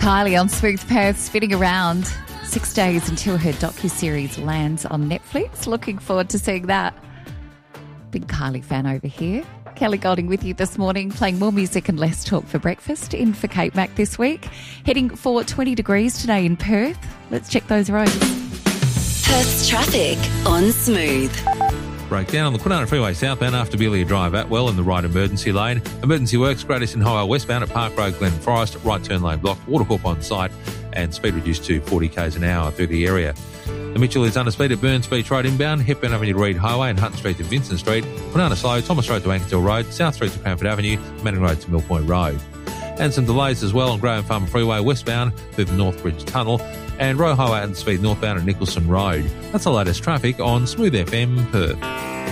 Kylie on Smooth Perth, spinning around 6 days until her docuseries lands on Netflix. Looking forward to seeing that. Big Kylie fan over here. Kelly Golding with you this morning, playing more music and less talk for breakfast. In for Kate Mack this week. Heading for 20 degrees today in Perth. Let's check those roads. Perth's traffic on Smooth. Breakdown on the Kwinana Freeway southbound after Belia Drive Atwell in the right emergency lane. Emergency works, Great Eastern Highway westbound at Park Road, Glen Forest, right turn lane blocked, water pump on site, and speed reduced to 40 k's an hour through the area. The Mitchell is under speed at Burns Beach Road inbound, Hepburn Avenue to Reed Highway and Hutton Street to Vincent Street, Kwinana slow, Thomas Road to Ankertil Road, South Street to Cranford Avenue, Manning Road to Mill Point Road. And some delays as well on Graham Farm Freeway westbound through the Northbridge Tunnel and Roe Highway under speed northbound at Nicholson Road. That's the latest traffic on Smooth FM Perth.